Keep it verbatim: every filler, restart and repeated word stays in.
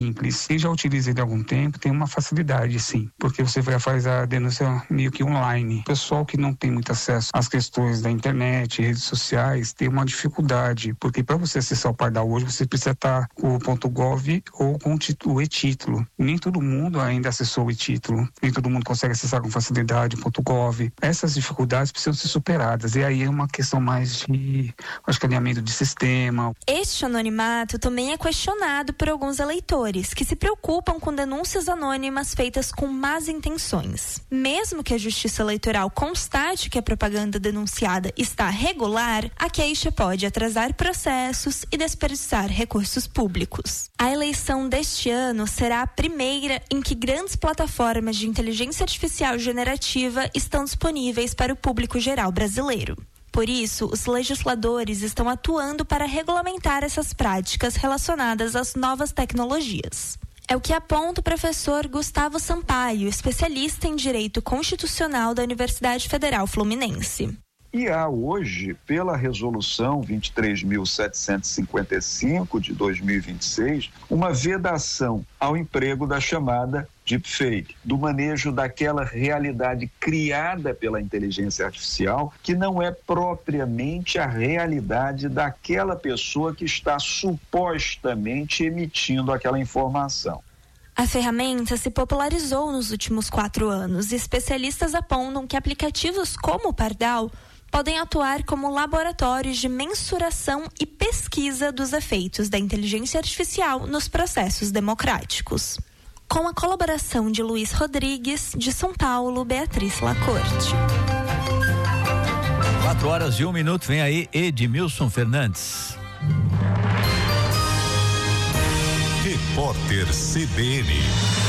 simples. Quem já utiliza ele há algum tempo tem uma facilidade, sim, porque você vai fazer a denúncia meio que online. O pessoal que não tem muito acesso às questões da internet, redes sociais, tem uma dificuldade, porque para você acessar o Pardal hoje, você precisa estar com o .gov ou com o e-título. Nem todo mundo ainda acessou o e-título, nem todo mundo consegue acessar com facilidade o .gov. Essas dificuldades precisam ser superadas, e aí é uma questão mais de, acho que alinhamento de sistema. Este anonimato também é questionado por alguns eleitores que se preocupam com denúncias anônimas feitas com más intenções. Mesmo que a Justiça Eleitoral constate que a propaganda denunciada está regular, a queixa pode atrasar processos e desperdiçar recursos públicos. A eleição deste ano será a primeira em que grandes plataformas de inteligência artificial generativa estão disponíveis para o público geral brasileiro. Por isso, os legisladores estão atuando para regulamentar essas práticas relacionadas às novas tecnologias. É o que aponta o professor Gustavo Sampaio, especialista em Direito Constitucional da Universidade Federal Fluminense. E há hoje, pela resolução vinte e três mil setecentos e cinquenta e cinco de dois mil e vinte e seis, uma vedação ao emprego da chamada deepfake, do manejo daquela realidade criada pela inteligência artificial, que não é propriamente a realidade daquela pessoa que está supostamente emitindo aquela informação. A ferramenta se popularizou nos últimos quatro anos e especialistas apontam que aplicativos como o Pardal podem atuar como laboratórios de mensuração e pesquisa dos efeitos da inteligência artificial nos processos democráticos. Com a colaboração de Luiz Rodrigues, de São Paulo, Beatriz Lacorte. Quatro horas e um minuto, vem aí Edmilson Fernandes. Repórter C B N.